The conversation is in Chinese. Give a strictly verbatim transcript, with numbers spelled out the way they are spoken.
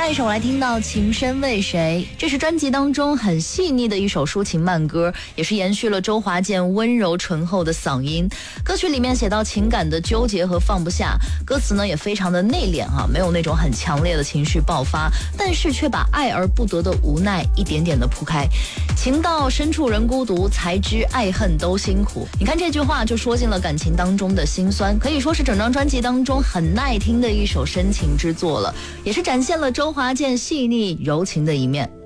下一首来听到《情深为谁》，这是专辑当中很细腻的一首抒情慢歌，也是延续了周华健温柔醇厚的嗓音。歌曲里面写到情感的纠结和放不下，歌词呢也非常的内敛啊，没有那种很强烈的情绪爆发，但是却把爱而不得的无奈一点点的铺开。情到深处人孤独，才知爱恨都辛苦。你看这句话就说进了感情当中的辛酸，可以说是整张专辑当中很耐听的一首深情之作了，也是展现了周华健细腻柔情的一面。